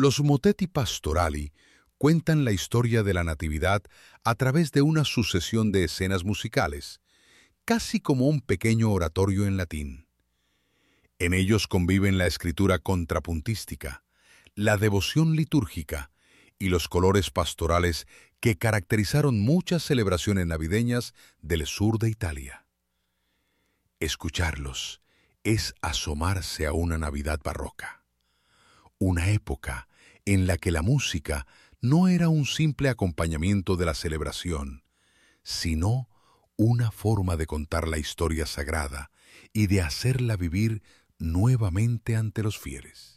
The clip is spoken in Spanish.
Los motetti pastorali cuentan la historia de la Natividad a través de una sucesión de escenas musicales, casi como un pequeño oratorio en latín. En ellos conviven la escritura contrapuntística, la devoción litúrgica y los colores pastorales que caracterizaron muchas celebraciones navideñas del sur de Italia. Escucharlos es asomarse a una Navidad barroca, una época en la que la música no era un simple acompañamiento de la celebración, sino una forma de contar la historia sagrada y de hacerla vivir nuevamente ante los fieles.